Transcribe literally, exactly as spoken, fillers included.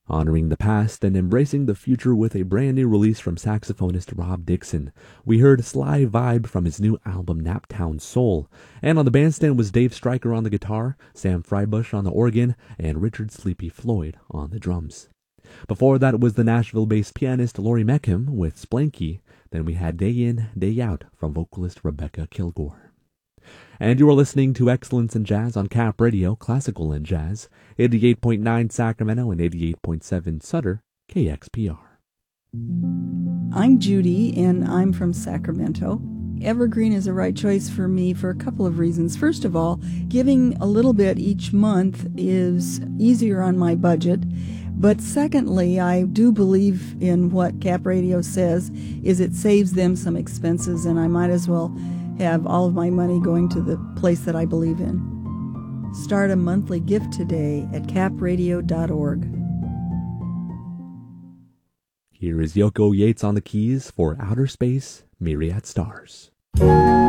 Honoring the past and embracing the future with a brand new release from saxophonist Rob Dixon, we heard Sly Vibe from his new album Naptown Soul. And on the bandstand was Dave Stryker on the guitar, Sam Freibush on the organ, and Richard Sleepy Floyd on the drums. Before that was the Nashville-based pianist Laurie Meckham with Splanky. Then we had Day In, Day Out from vocalist Rebecca Kilgore. And you are listening to Excellence in Jazz on Cap Radio, Classical and Jazz, eighty-eight point nine Sacramento and eighty-eight point seven Sutter, K X P R. I'm Judy, and I'm from Sacramento. Evergreen is the right choice for me for a couple of reasons. First of all, giving a little bit each month is easier on my budget. But secondly, I do believe in what Cap Radio says, is it saves them some expenses, and I might as well have all of my money going to the place that I believe in. Start a monthly gift today at cap radio dot org. Here is Yoko Yates on the keys for Outer Space, Myriad Stars.